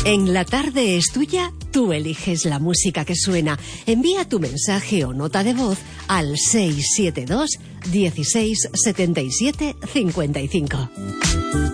En La Tarde es Tuya, tú eliges la música que suena. Envía tu mensaje o nota de voz al 672 16 77 55.